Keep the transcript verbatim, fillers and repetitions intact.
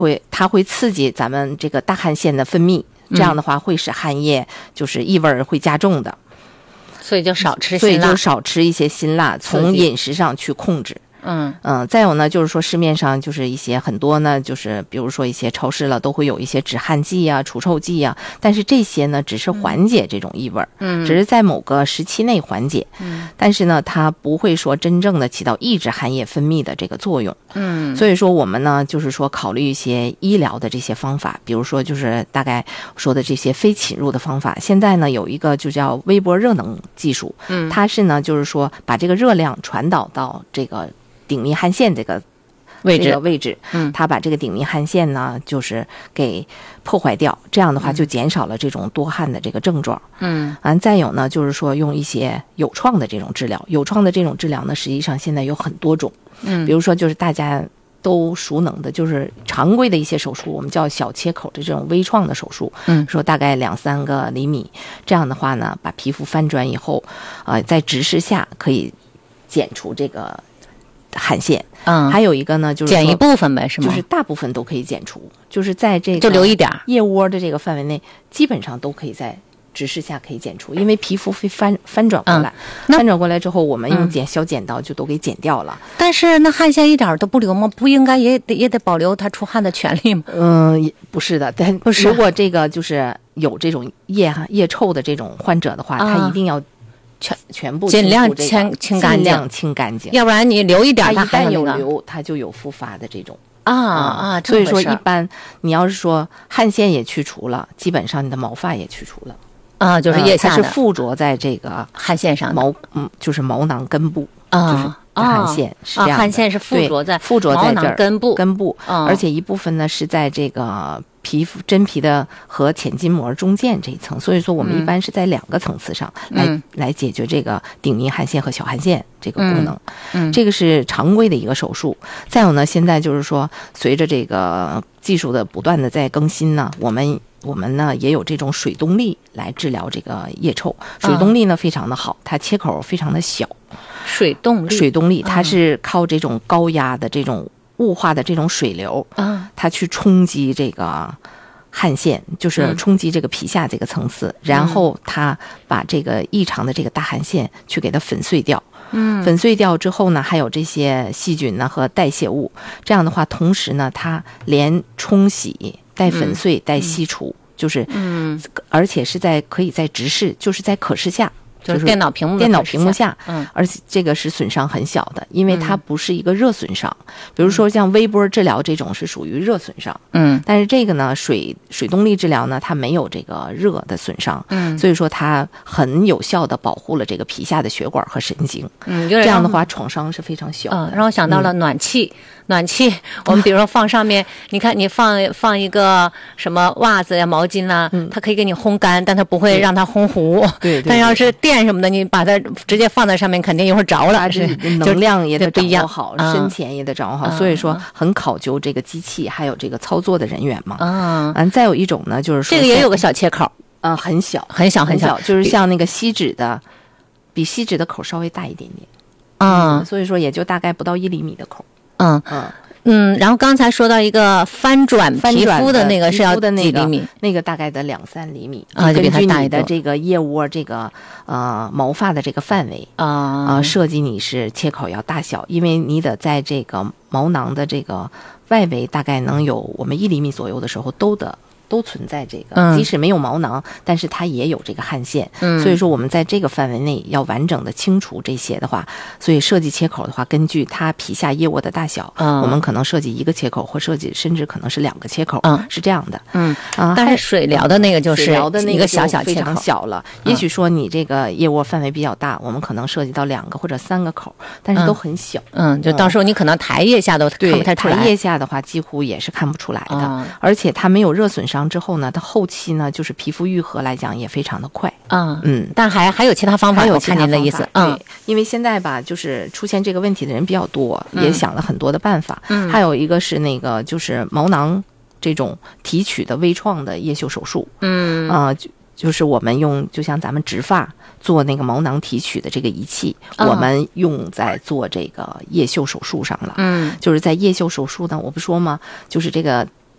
会它会刺激咱们这个大汗腺的分泌，这样的话会使汗液就是异味会加重的， 所以就少吃辛辣， 所以就少吃一些辛辣，从饮食上去控制。 嗯嗯，再有呢，就是说市面上就是一些很多呢，就是比如说一些超市了，都会有一些止汗剂啊、除臭剂啊，但是这些呢，只是缓解这种异味，嗯，只是在某个时期内缓解，嗯，但是呢，它不会说真正的起到抑制汗液分泌的这个作用，嗯，所以说我们呢，就是说考虑一些医疗的这些方法，比如说就是大概说的这些非侵入的方法，现在呢有一个就叫微波热能技术，嗯，它是呢就是说把这个热量传导到这个顶密汗腺这个位置、 这个、位置，嗯，它把这个顶密汗腺呢，就是给破坏掉，这样的话就减少了这种多汗的这个症状，嗯，完再有呢，就是说用一些有创的这种治疗，有创的这种治疗呢，实际上现在有很多种，嗯，比如说就是大家都熟能的，就是常规的一些手术，我们叫小切口的这种微创的手术，嗯，说大概两三个厘米，这样的话呢，把皮肤翻转以后，呃，在直视下可以减除这个汗腺，嗯，还有一个呢，就是减一部分呗，是吗？ 就是大部分都可以减除，就是在这个就留一点腋窝的这个范围内，基本上都可以在直视下可以减除，因为皮肤会翻翻转过来，嗯、翻转过来之后，我们用剪、嗯、小剪刀就都给剪掉了。 但是那汗腺一点都不留吗？不应该也得也得保留它出汗的权利吗？ 嗯，不是的，但不是。如果这个就是有这种腋腋臭的这种患者的话，啊、他一定要。全全部尽量清清干净， 尽量清干净， 要不然你留一点， 它一旦有留，它就有复发的这种啊啊。 所以说，一般你要是说汗腺也去除了，基本上你的毛发也去除了啊，就是腋下的，它是附着在这个汗腺上毛，嗯，就是毛囊根部啊。就是汗腺是这样的， 汗腺是附着在附着在这儿根部根部，而且一部分呢是在这个皮肤真皮的和浅筋膜中间这一层，所以说我们一般是在两个层次上来、嗯、来解决这个顶密汗腺和小汗腺这个功能。嗯，嗯这个是常规的一个手术。再有呢，现在就是说随着这个技术的不断的在更新呢，我们。我们呢也有这种水动力来治疗这个腋臭，水动力呢非常的好，它切口非常的小。 水动力， 水动力，它是靠这种高压的这种雾化的这种水流，啊，它去冲击这个汗腺，就是冲击这个皮下这个层次，嗯、然后它把这个异常的这个大汗腺去给它粉碎掉。嗯，粉碎掉之后呢，还有这些细菌呢和代谢物，这样的话，同时呢，它连冲洗。带粉碎、带吸除，嗯、就是，嗯，而且是在可以在直视，就是在可视下， 就是电脑屏幕电脑屏幕下，嗯，而且这个是损伤很小的，因为它不是一个热损伤。嗯、比如说像微波治疗这种是属于热损伤，嗯，但是这个呢，水水动力治疗呢，它没有这个热的损伤，嗯，所以说它很有效的保护了这个皮下的血管和神经，嗯，这样的话创伤是非常小的。 嗯，让我想到了暖气。嗯暖气，我们比如说放上面，你看你放放一个什么袜子呀、毛巾啦、啊，嗯、它可以给你烘干，但它不会让它烘糊。 对，对对但要是电什么的，你把它直接放在上面，肯定一会儿着了。 是能量也得掌握好，深浅也得掌握好，嗯、所以说很考究这个机器还有这个操作的人员嘛。嗯，完再有一种呢，就是说这个也有个小切口， 嗯，很小很小很小， 就是像那个锡纸的，比锡纸的口稍微大一点点。 嗯， 嗯所以说也就大概不到一厘米的口。 嗯嗯嗯，然后刚才说到一个翻转皮肤的那个是要几厘米， 那个大概得两三厘米啊， 根据你的这个腋窝这个呃毛发的这个范围啊啊、呃、设计你是切口要大小，因为你得在这个毛囊的这个外围大概能有我们一厘米左右的时候都得。都存在这个， 嗯、 即使没有毛囊，但是它也有这个汗腺，嗯、所以说我们在这个范围内要完整的清除这些的话，所以设计切口的话，根据它皮下腋窝的大小，嗯、我们可能设计一个切口，或设计甚至可能是两个切口， 嗯、 是这样的， 嗯啊，但是水疗的那个就是一个小小切口， 非常小了。也许说你这个腋窝范围比较大，我们可能涉及到两个或者三个口，但是都很小， 嗯，嗯就到时候你可能抬腋下都看不太出来， 抬腋下的话几乎也是看不出来的，嗯、而且它没有热损伤之后呢，它后期呢，就是皮肤愈合来讲也非常的快， 嗯嗯，但还还有其他方法， 有其他方法，我看您的意思， 嗯，因为现在吧，就是出现这个问题的人比较多，嗯、也想了很多的办法，嗯，还有一个是那个就是毛囊这种提取的微创的腋袖手术，嗯啊、呃，就就是我们用就像咱们植发做那个毛囊提取的这个仪器，哦、我们用在做这个腋袖手术上了，嗯，就是在腋袖手术呢，我不说吗？就是这个